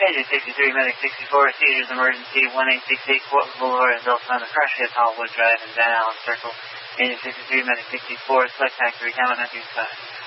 Engine 63, Medic 64, seizures, emergency, 1868, Portland Boulevard, adults on the crash hit, Hollywood Drive, and Van Allen Circle. Engine 63, Medic 64, select factory, down on 95.